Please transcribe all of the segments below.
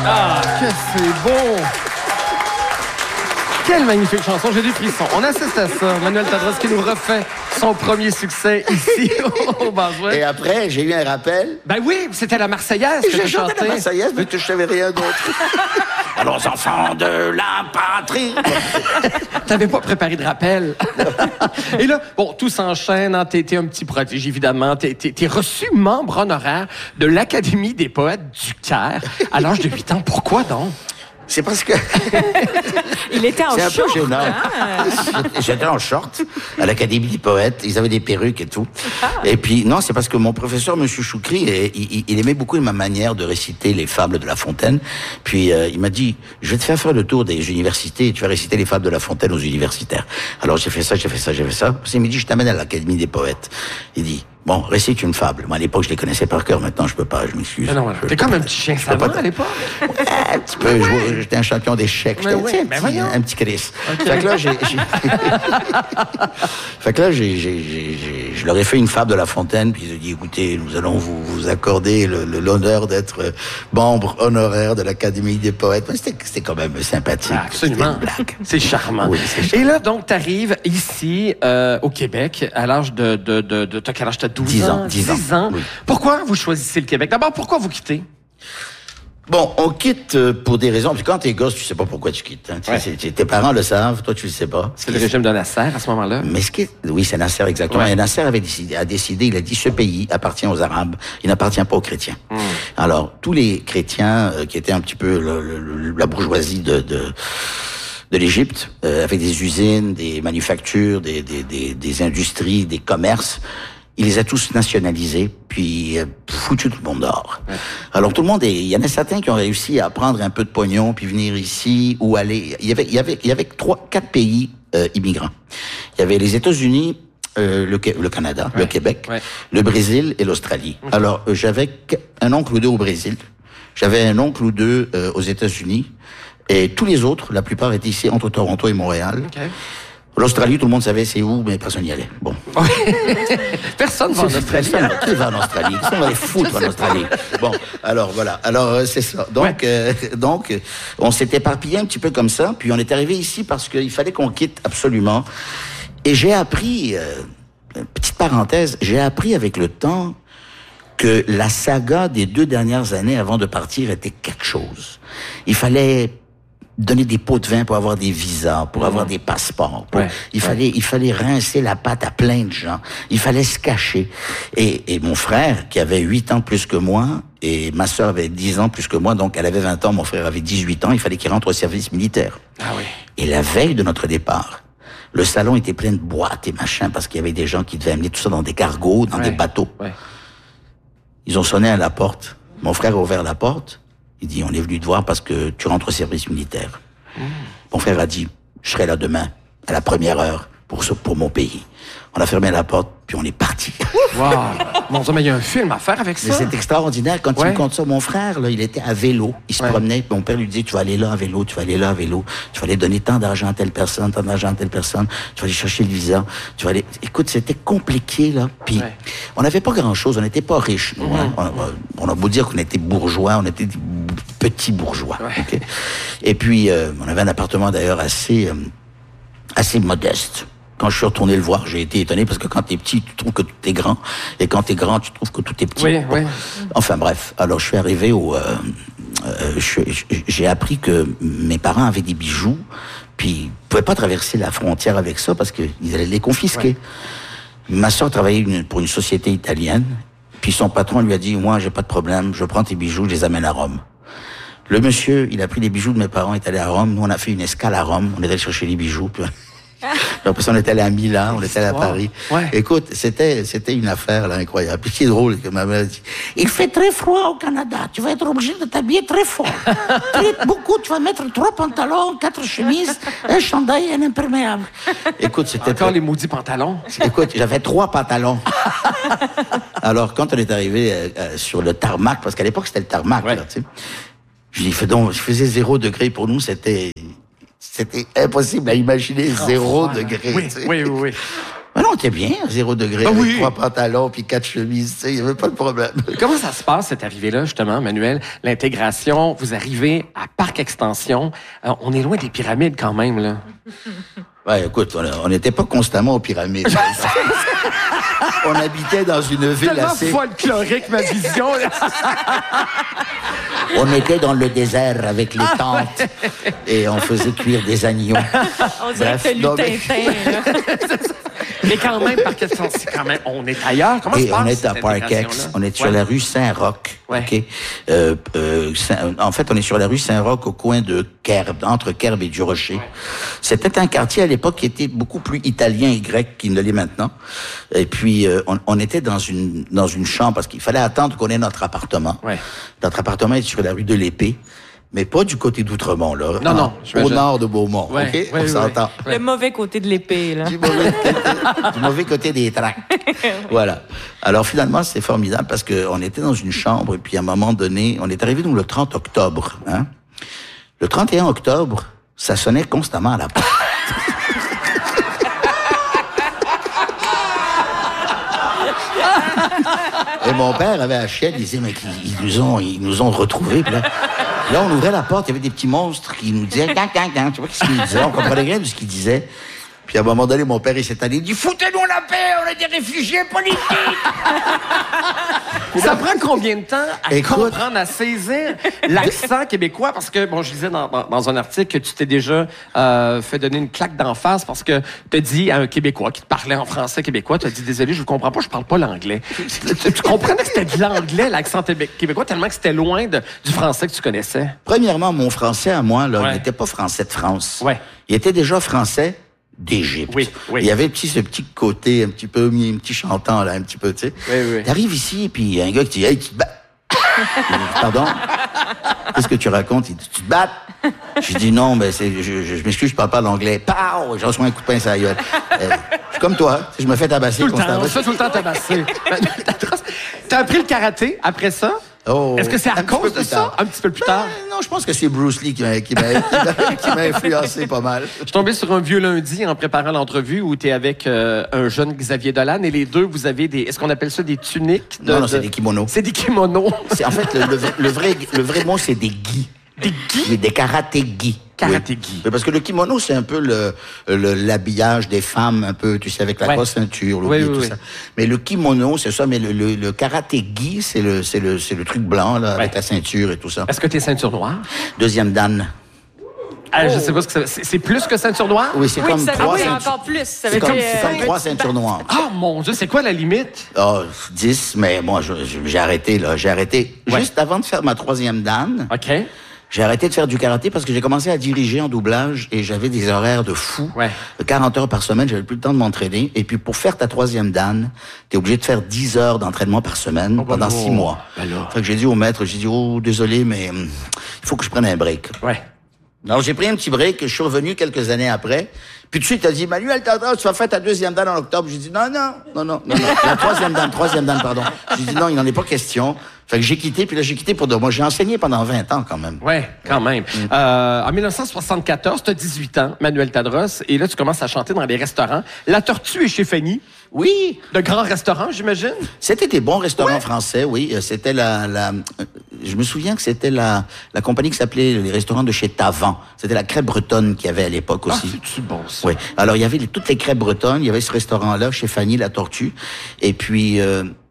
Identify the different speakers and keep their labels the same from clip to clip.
Speaker 1: Ah, que c'est bon! Quelle magnifique chanson, j'ai des frissons. On assiste à ça. Manuel Tadros qui nous refait son premier succès ici au Baswell.
Speaker 2: Et après, j'ai eu un rappel.
Speaker 1: Ben oui, c'était la Marseillaise que
Speaker 2: J'ai
Speaker 1: tu
Speaker 2: chanté
Speaker 1: chantais.
Speaker 2: la Marseillaise, mais je savais rien d'autre. Alors, enfants de la patrie.
Speaker 1: T'avais pas préparé de rappel. Et là, bon, tout s'enchaîne. Hein, t'es un petit prodige, évidemment. T'es reçu membre honoraire de l'Académie des poètes du Caire à l'âge de 8 ans. Pourquoi donc?
Speaker 2: C'est parce que...
Speaker 3: Il était en
Speaker 2: C'est un
Speaker 3: short.
Speaker 2: peu gênant.
Speaker 3: Hein?
Speaker 2: J'étais en short à l'Académie des poètes. Ils avaient des perruques et tout. Et puis, non, c'est parce que mon professeur, M. Choukri, il aimait beaucoup ma manière de réciter les fables de La Fontaine. Puis, il m'a dit, je vais te faire le tour des universités et tu vas réciter les fables de La Fontaine aux universitaires. Alors, j'ai fait ça. Puis, il m'a dit, je t'amène à l'Académie des poètes. Il dit, bon, récite une fable. Moi, à l'époque, je les connaissais par cœur. Maintenant, je peux pas, je m'excuse.
Speaker 1: Non, t'es comme un petit chien savant à l'époque.
Speaker 2: Un petit peu, j'étais un champion d'échecs. J'étais un petit Chris. Okay. Fait que là, je leur ai fait une fable de La Fontaine, puis ils ont dit, écoutez, nous allons vous accorder l'honneur d'être membre honoraire de l'Académie des poètes. C'était quand même sympathique.
Speaker 1: Ah, absolument. C'est charmant.
Speaker 2: Oui, c'est charmant.
Speaker 1: Et là, donc, t'arrives ici, au Québec, à l'âge de t'as quel âge? T'as 12 ans? 10 ans. Oui. Pourquoi vous choisissez le Québec? D'abord, pourquoi vous quittez?
Speaker 2: Bon, on quitte pour des raisons. Puis quand t'es gosse, tu sais pas pourquoi tu quittes. Hein. Ouais. Tes parents le savent, toi tu le sais pas.
Speaker 1: C'est le régime de Nasser à ce moment-là.
Speaker 2: Mais oui, c'est Nasser exactement. Ouais. Et Nasser a décidé, il a dit ce pays appartient aux Arabes, il n'appartient pas aux chrétiens. Alors tous les chrétiens qui étaient un petit peu la bourgeoisie de l'Égypte, avec des usines, des manufactures, des industries, des commerces. Il les a tous nationalisés, puis foutu tout le monde dehors. Ouais. Alors tout le monde il y en a certains qui ont réussi à prendre un peu de pognon puis venir ici ou aller. Il y avait 4 pays immigrants. Il y avait les États-Unis, le Canada, le Québec, le Brésil et l'Australie. Alors j'avais un oncle ou deux au Brésil, j'avais un oncle ou deux aux États-Unis, et tous les autres, la plupart étaient ici entre Toronto et Montréal. Okay. L'Australie, tout le monde savait c'est où, mais personne n'y allait. Bon.
Speaker 1: Personne va en Australie.
Speaker 2: Qui va en Australie? Qui va les foutre en Australie? Bon, alors voilà. Alors c'est ça. Donc, on s'est éparpillé un petit peu comme ça. Puis on est arrivé ici parce qu'il fallait qu'on quitte absolument. Et j'ai appris, petite parenthèse, j'ai appris avec le temps que la saga des 2 dernières années avant de partir était quelque chose. Il fallait donner des pots de vin pour avoir des visas, pour avoir des passeports. Il fallait rincer la patte à plein de gens. Il fallait se cacher. Et mon frère, qui avait 8 ans plus que moi, et ma sœur avait 10 ans plus que moi, donc elle avait 20 ans, mon frère avait 18 ans, il fallait qu'il rentre au service militaire.
Speaker 1: Ah oui.
Speaker 2: Et la veille de notre départ, le salon était plein de boîtes et machin, parce qu'il y avait des gens qui devaient amener tout ça dans des cargos, dans des bateaux. Ouais. Ils ont sonné à la porte. Mon frère a ouvert la porte. Il dit, on est venu te voir parce que tu rentres au service militaire. Mon frère a dit, je serai là demain, à la première heure, pour mon pays. On a fermé la porte, puis on est parti.
Speaker 1: Wow! Mon Dieu, mais il y a un film à faire avec ça.
Speaker 2: Mais c'est extraordinaire. Quand il me compte ça, mon frère, là, il était à vélo. Il se promenait. Mon père lui disait, tu vas aller là à vélo, tu vas aller là à vélo. Tu vas aller donner tant d'argent à telle personne, tant d'argent à telle personne. Tu vas aller chercher le visa. Tu vas aller... Écoute, c'était compliqué, là. Puis, on n'avait pas grand-chose. On n'était pas riches, nous. Hein. On a beau dire qu'on était bourgeois. On était des petits bourgeois. Okay? Et puis, on avait un appartement, d'ailleurs, assez modeste. Quand je suis retourné le voir, j'ai été étonné parce que quand t'es petit, tu trouves que tout est grand. Et quand t'es grand, tu trouves que tout est petit.
Speaker 1: Oui.
Speaker 2: Enfin bref. Alors je suis arrivé j'ai appris que mes parents avaient des bijoux, puis ils pouvaient pas traverser la frontière avec ça parce qu'ils allaient les confisquer. Ma sœur travaillait pour une société italienne, puis son patron lui a dit, moi j'ai pas de problème, je prends tes bijoux, je les amène à Rome. Le monsieur, il a pris les bijoux de mes parents, est allé à Rome. Nous, on a fait une escale à Rome. On est allé chercher les bijoux. Puis après ça, on était allé à Milan, on était allé à Paris. Écoute, c'était une affaire là incroyable. Puis c'est drôle que ma mère dit, il fait très froid au Canada. Tu vas être obligé de t'habiller très fort. Beaucoup. Tu vas mettre 3 pantalons, 4 chemises, un chandail et un imperméable. Écoute, c'était
Speaker 1: encore les maudits pantalons.
Speaker 2: Écoute, j'avais 3 pantalons. Alors quand on est arrivé sur le tarmac, parce qu'à l'époque c'était le tarmac, là, tu sais. Je faisais 0 degré pour nous, c'était impossible à imaginer 0 degré.
Speaker 1: Oui.
Speaker 2: Ben non, t'es bien, 0 degré,
Speaker 1: Ben
Speaker 2: avec
Speaker 1: oui.
Speaker 2: 3 pantalons puis 4 chemises, tu sais, il n'y avait pas de problème.
Speaker 1: Comment ça se passe, cette arrivée-là, justement, Manuel? L'intégration, vous arrivez à Parc Extension. On est loin des pyramides, quand même, là.
Speaker 2: Ouais, écoute, on n'était pas constamment aux pyramides. On habitait dans une ville
Speaker 1: Tellement
Speaker 2: assez...
Speaker 1: folklorique, ma vision, là.
Speaker 2: On était dans le désert avec les tentes et on faisait cuire des agneaux.
Speaker 3: On dirait
Speaker 2: Bref,
Speaker 3: que t'as lu
Speaker 2: non, mais-
Speaker 3: Tintin, là.
Speaker 1: Mais quand même, Parc Extension, c'est quand même... On est ailleurs. Comment
Speaker 2: Et
Speaker 1: se passe,
Speaker 2: on est à
Speaker 1: cette
Speaker 2: Park X,
Speaker 1: intégration-là?
Speaker 2: on est sur la rue Saint-Roch.
Speaker 1: Ouais.
Speaker 2: OK? En fait, on est sur la rue Saint-Roch au coin de Kerb, entre Kerb et Durocher. Ouais. C'était un quartier à l'époque qui était beaucoup plus italien et grec qu'il ne l'est maintenant. Et puis, on était dans une chambre parce qu'il fallait attendre qu'on ait notre appartement.
Speaker 1: Ouais.
Speaker 2: Notre appartement est sur la rue de l'Épée. Mais pas du côté d'Outremont, là.
Speaker 1: Non,
Speaker 2: au
Speaker 1: j'imagine.
Speaker 2: nord de Beaumont,
Speaker 1: Ouais,
Speaker 2: OK?
Speaker 1: ouais,
Speaker 2: On
Speaker 1: ouais,
Speaker 2: s'entend.
Speaker 1: ouais.
Speaker 3: Le mauvais côté de l'épée, là.
Speaker 2: Du mauvais côté des tracts. Voilà. Alors finalement, c'est formidable parce qu'on était dans une chambre et puis à un moment donné, on est arrivé donc le 30 octobre. Hein? Le 31 octobre, ça sonnait constamment à la porte. Et mon père avait la chienne, il disait, mais ils nous ont retrouvés. Puis là, on ouvrait la porte, il y avait des petits monstres qui nous disaient, gang, gang, gang. Tu vois ce qu'ils disaient? On comprenait rien de ce qu'ils disaient. Puis à un moment donné, mon père, il s'est allé, il dit, foutez-nous la paix, on est des réfugiés politiques!
Speaker 1: Ça prend combien de temps à
Speaker 2: Écoute,
Speaker 1: comprendre, à saisir l'accent québécois? Parce que, bon, je lisais dans un article que tu t'es déjà fait donner une claque d'en face parce que t'as dit à un Québécois qui te parlait en français québécois, t'as dit, désolé, je vous comprends pas, je parle pas l'anglais. Tu comprenais que c'était de l'anglais, l'accent québécois, tellement que c'était loin du français que tu connaissais?
Speaker 2: Premièrement, mon français à moi, là,
Speaker 1: Ouais.
Speaker 2: n'était pas français de France.
Speaker 1: Ouais.
Speaker 2: Il était déjà français d'Égypte.
Speaker 1: Oui, oui.
Speaker 2: Il y avait ce petit côté un petit peu, un petit chantant, là, un petit peu, tu sais.
Speaker 1: Oui, oui.
Speaker 2: Il arrive ici, et puis il y a un gars qui dit, hey, tu te bats. Pardon? Qu'est-ce que tu racontes? Il dit, tu te bats? Je dis, non, mais je m'excuse, je parle pas l'anglais. Pow! Je reçois un coup de poing sur la gueule. Je suis comme toi, je me fais tabasser
Speaker 1: Tout le temps,
Speaker 2: constamment.
Speaker 1: ça, tout le temps tabassé. T'as appris le karaté après ça?
Speaker 2: Oh,
Speaker 1: Est-ce que c'est à
Speaker 2: un petit
Speaker 1: cause
Speaker 2: peu
Speaker 1: de
Speaker 2: plus
Speaker 1: ça?
Speaker 2: tard.
Speaker 1: Un petit peu plus tard?
Speaker 2: Ben, non, je pense que c'est Bruce Lee qui m'a influencé pas mal.
Speaker 1: Je suis tombé sur un vieux lundi en préparant l'entrevue où tu es avec un jeune Xavier Dolan et les deux, vous avez des... Est-ce qu'on appelle ça des tuniques?
Speaker 2: Non, c'est des kimonos.
Speaker 1: C'est des kimonos.
Speaker 2: En fait, le vrai mot, c'est des gis.
Speaker 1: Des gis?
Speaker 2: Oui, des karaté-gis.
Speaker 1: Karaté-gi.
Speaker 2: Oui, parce que le kimono, c'est un peu l'habillage des femmes, un peu, tu sais, avec la
Speaker 1: Ouais.
Speaker 2: grosse ceinture,
Speaker 1: Oui,
Speaker 2: tout
Speaker 1: oui,
Speaker 2: ça. Mais le kimono, c'est ça, mais le karaté-gi, c'est le truc blanc, là, avec
Speaker 1: Ouais.
Speaker 2: la ceinture et tout ça.
Speaker 1: Est-ce que t'es ceinture noire?
Speaker 2: Deuxième dan.
Speaker 1: Je sais pas ce que c'est plus que ceinture noire?
Speaker 2: Oui, c'est
Speaker 3: Oui,
Speaker 2: comme
Speaker 3: ça
Speaker 2: trois
Speaker 3: oui,
Speaker 2: ceintures.
Speaker 3: encore plus. Ça
Speaker 2: C'est
Speaker 3: veut
Speaker 2: comme,
Speaker 3: dire,
Speaker 2: c'est comme 3 ceintures noires.
Speaker 1: Ah, mon Dieu, c'est quoi la limite?
Speaker 2: Ah, 10, mais moi, j'ai arrêté, là. J'ai arrêté
Speaker 1: Ouais.
Speaker 2: juste avant de faire ma 3e dan.
Speaker 1: OK.
Speaker 2: J'ai arrêté de faire du karaté parce que j'ai commencé à diriger en doublage et j'avais des horaires de fou.
Speaker 1: Ouais.
Speaker 2: 40 heures par semaine, j'avais plus le temps de m'entraîner. Et puis, pour faire ta 3e dan, t'es obligé de faire 10 heures d'entraînement par semaine pendant 6 mois.
Speaker 1: Ben là.
Speaker 2: Fait que j'ai dit au maître, j'ai dit, oh, désolé, mais il faut que je prenne un break.
Speaker 1: Ouais.
Speaker 2: Alors, j'ai pris un petit break, je suis revenu quelques années après. Puis tout de suite, t'as dit, Manuel, tu vas faire ta 2e dan en octobre. J'ai dit, non. La 3e dan, pardon. J'ai dit, non, il n'en est pas question. Fait que j'ai quitté, puis là, j'ai quitté pour de moi. J'ai enseigné pendant 20 ans, quand même.
Speaker 1: Ouais, quand même. En 1974, tu as 18 ans, Manuel Tadros, et là, tu commences à chanter dans les restaurants. La Tortue est chez Fanny.
Speaker 2: Oui,
Speaker 1: De grands restaurants, j'imagine?
Speaker 2: c'était des bons restaurants français, oui. C'était je me souviens que c'était la compagnie qui s'appelait les restaurants de chez Tavan. C'était la crêpe bretonne qu'il y avait à l'époque
Speaker 1: Ah,
Speaker 2: aussi.
Speaker 1: c'est-tu bon, ça?
Speaker 2: Oui. Alors, il y avait toutes les crêpes bretonnes. Il y avait ce restaurant-là, chez Fanny, la Tortue. Et puis,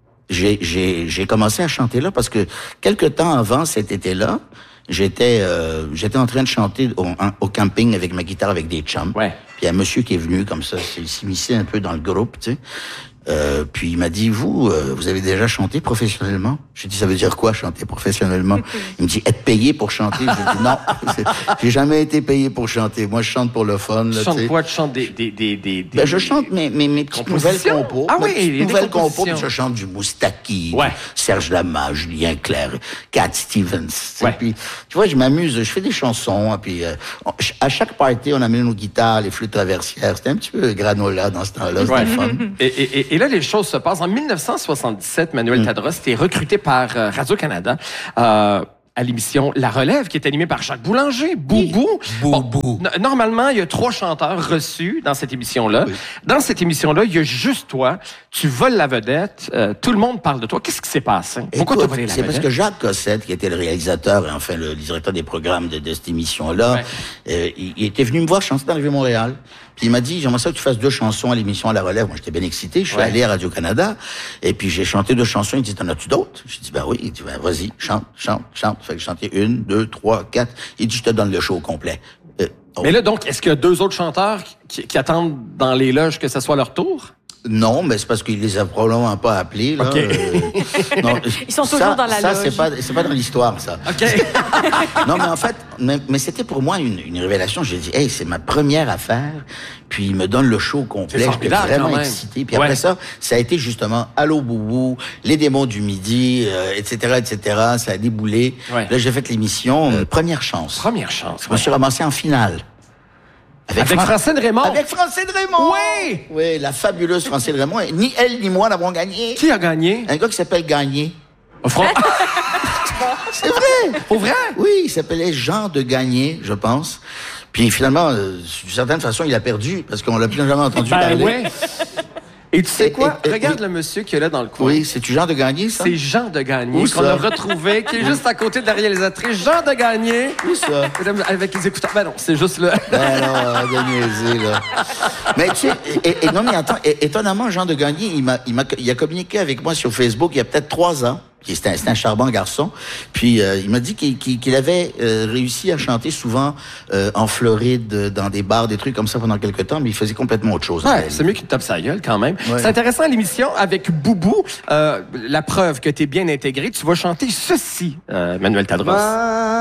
Speaker 2: j'ai commencé à chanter là parce que quelque temps avant cet été-là, j'étais en train de chanter au camping avec ma guitare avec des chums.
Speaker 1: Ouais.
Speaker 2: Puis il y a un monsieur qui est venu comme ça, il s'immisçait un peu dans le groupe, tu sais. Puis il m'a dit, vous avez déjà chanté professionnellement? J'ai dit, ça veut dire quoi, chanter professionnellement? Il me dit, être payé pour chanter. J'ai dit, non, j'ai jamais été payé pour chanter. Moi, je chante pour le fun.
Speaker 1: Tu
Speaker 2: Là,
Speaker 1: chantes
Speaker 2: tu sais.
Speaker 1: quoi? Tu chantes des...
Speaker 2: Ben, je chante mes petites nouvelles
Speaker 1: Compositions?
Speaker 2: compos.
Speaker 1: Ah oui,
Speaker 2: mes petites
Speaker 1: il y a des
Speaker 2: nouvelles compos,
Speaker 1: compositions.
Speaker 2: puis je chante du Moustaki,
Speaker 1: Ouais.
Speaker 2: du Serge Lama, Julien Clerc, Cat Stevens. Tu sais.
Speaker 1: Ouais.
Speaker 2: Puis, tu vois, je m'amuse, je fais des chansons, puis à chaque party, on amène nos guitares, les flûtes traversières. C'était un petit peu granola dans ce temps-là, c'était
Speaker 1: Ouais.
Speaker 2: fun.
Speaker 1: Et là, les choses se passent. En 1977, Manuel Tadros, t'es recruté par Radio-Canada à l'émission La Relève, qui est animée par Jacques Boulanger, Boubou.
Speaker 2: Boubou.
Speaker 1: Normalement, il y a 3 chanteurs reçus dans cette émission-là.
Speaker 2: Oui.
Speaker 1: Dans cette émission-là, il y a juste toi. Tu voles la vedette. Tout le monde parle de toi. Qu'est-ce qui s'est passé? Pourquoi tu as volé la
Speaker 2: C'est
Speaker 1: vedette?
Speaker 2: parce que Jacques Cossette, qui était le réalisateur et enfin le directeur des programmes de cette émission-là, il était venu me voir chanter dans le Vieux-Montréal. Puis il m'a dit, j'aimerais ça que tu fasses 2 chansons à l'émission à La Relève. Moi, j'étais bien excité. Je suis allé à Radio-Canada. Et puis, j'ai chanté 2 chansons. Il dit, t'en as-tu d'autres? J'ai dit, ben oui. Il dit, ben vas-y, chante. Fait que j'ai chanté 1, 2, 3, 4. Il dit, je te donne le show au complet.
Speaker 1: Mais là, donc, est-ce qu'il y a 2 autres chanteurs qui attendent dans les loges que ce soit leur tour?
Speaker 2: Non, mais c'est parce qu'il les a probablement pas appelés, là.
Speaker 1: OK.
Speaker 2: Non,
Speaker 3: Ils sont toujours dans la
Speaker 2: ça,
Speaker 3: loge.
Speaker 2: c'est pas dans l'histoire, ça.
Speaker 1: OK.
Speaker 2: Non, mais en fait, mais c'était pour moi une révélation. J'ai dit, hey, c'est ma première affaire. Puis il me donne le show complet.
Speaker 1: C'est
Speaker 2: J'étais
Speaker 1: formidable,
Speaker 2: vraiment
Speaker 1: quand même.
Speaker 2: excité. Puis après ça a été justement Allô Boubou, Les démons du midi, etc. Ça a déboulé.
Speaker 1: Ouais.
Speaker 2: Là, j'ai fait l'émission Première chance.
Speaker 1: Première chance.
Speaker 2: Je me suis ramassé en finale.
Speaker 1: Avec Francine Raymond.
Speaker 2: Avec Francine Raymond.
Speaker 1: Oui!
Speaker 2: Oui, la fabuleuse Francine Raymond. Ni elle ni moi n'avons gagné.
Speaker 1: Qui a gagné?
Speaker 2: Un gars qui s'appelle Gagné. C'est vrai.
Speaker 1: Pour vrai?
Speaker 2: Oui, il s'appelait Jean de Gagné, je pense. Puis finalement, d'une certaine façon, il a perdu parce qu'on l'a plus jamais entendu parler.
Speaker 1: Ouais. Et tu sais quoi?
Speaker 2: Et-
Speaker 1: Regarde le monsieur qui est là dans le coin.
Speaker 2: Oui, c'est-tu Jean de Gagné, ça?
Speaker 1: C'est Jean de Gagné
Speaker 2: Où
Speaker 1: qu'on
Speaker 2: ça?
Speaker 1: a retrouvé, qui est juste à côté de la réalisatrice. Jean de Gagné.
Speaker 2: Où ça?
Speaker 1: Avec les écouteurs. Ben non, c'est juste là.
Speaker 2: Ben non, de niaiser, là. Mais tu sais, et non, mais attends, étonnamment, Jean de Gagné, il a communiqué avec moi sur Facebook il y a peut-être 3 ans. C'était un charmant garçon. Puis il m'a dit qu'il avait réussi à chanter souvent en Floride, dans des bars, des trucs comme ça pendant quelques temps, mais il faisait complètement autre chose.
Speaker 1: Ouais, c'est mieux qu'il te tape sa gueule quand même.
Speaker 2: Ouais.
Speaker 1: C'est intéressant l'émission avec Boubou. La preuve que tu es bien intégré, tu vas chanter ceci, Manuel Tadros.